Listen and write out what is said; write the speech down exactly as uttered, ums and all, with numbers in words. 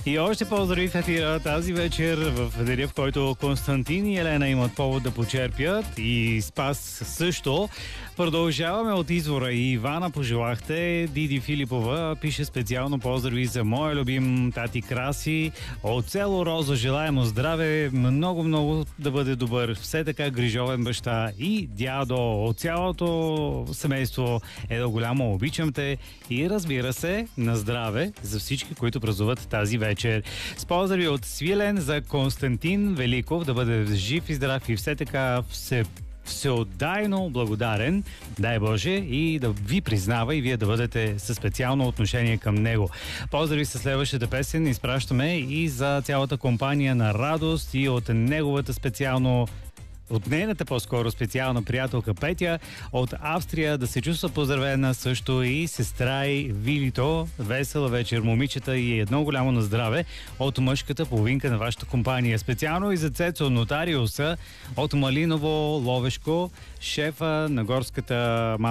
И още поздрави в ефира тази вечер, в деня, в който Константин и Елена имат повод да почерпят, и Спас също. Продължаваме от извора. И Ивана пожелахте. Диди Филипова пише специално поздрави за моя любим тати Краси. От село Роза желая му здраве, много-много да бъде добър, все така грижовен баща и дядо. От цялото семейство е да голямо обичам те и разбира се, на здраве за всички, които празнуват тази вечер. С поздрави от Свилен за Константин Великов, да бъде жив и здрав и все така все всеотдайно благодарен, дай Боже, и да ви признава и вие да бъдете със специално отношение към него. Поздрави със следващата песен изпращаме и за цялата компания на Радост и от неговата специално от нейната по-скоро специална приятелка Петя от Австрия, да се чувства поздравена също и сестра и Вилито. Весела вечер, момичета, и едно голямо на здраве от мъжката половинка на вашата компания. Специално и за Цецо Нотариуса от Малиново, Ловешко, шефа на горската